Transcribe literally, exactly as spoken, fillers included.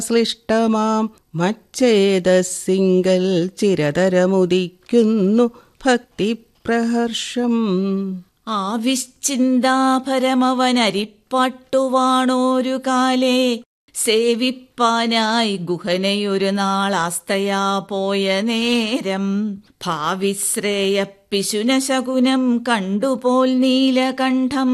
ശ്ലിഷ്ടമാം മച്ചേതസിങ്കൽ ചിരതരമുദിക്കുന്നു ഭക്തിപ്രഹർഷം. ആവിശ്ചിന്താപരമവനരിപ്പാട്ടുവാണോരു കാലേ സേവിപ്പാനായി ഗുഹനയൊരു നാളാസ്തയാ പോയ നേരം ഭാവിശ്രേയ പിശുന ശകുനം കണ്ടുപോൽ നീലകണ്ഠം